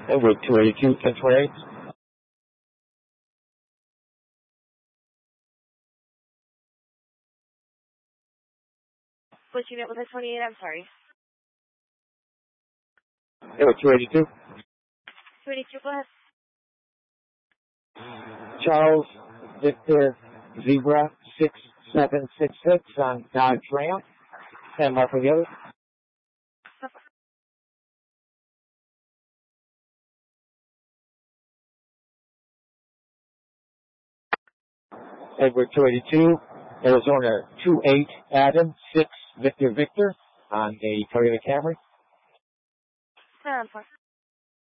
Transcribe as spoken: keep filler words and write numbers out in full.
Edward two eighty-two, ten twenty-eight. Which unit was it, twenty-eight? I'm sorry. Edward two eighty-two. two eighty-two, go ahead. Charles Victor Zebra six seven six six on Dodge Ram. And mark for the other. Edward two eighty-two, Arizona two eight Adam six Victor Victor on a Toyota Camry. Um,